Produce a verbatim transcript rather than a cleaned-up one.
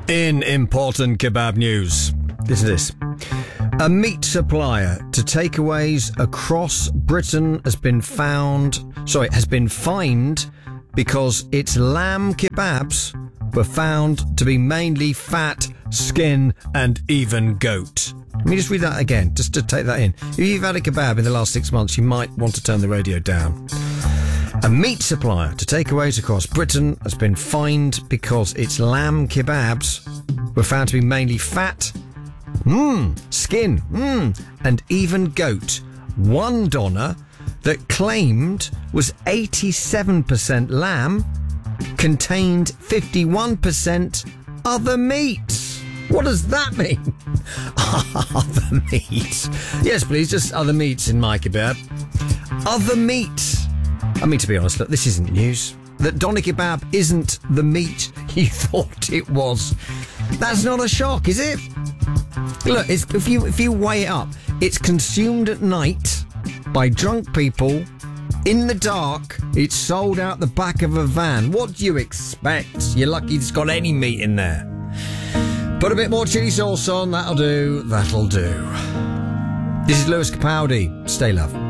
In important kebab news, listen to this. A meat supplier to takeaways across Britain has been found, sorry, has been fined because its lamb kebabs were found to be mainly fat, skin and even goat. Let me just read that again, just to take that in. If you've had a kebab in the last six months, you might want to turn the radio down. A meat supplier to takeaways across Britain has been fined because its lamb kebabs were found to be mainly fat, mmm, skin, mmm, and even goat. One doner that claimed was eighty-seven percent lamb contained fifty-one percent other meat. What does that mean? Other meat. Yes, please, just other meats in my kebab. Other meat. I mean, to be honest, look, this isn't news. That doner kebab isn't the meat you thought it was. That's not a shock, is it? Look, it's, if you if you weigh it up, it's consumed at night by drunk people in the dark. It's sold out the back of a van. What do you expect? You're lucky it's got any meat in there. Put a bit more chili sauce on, that'll do, that'll do. This is Lewis Capaldi. Stay love.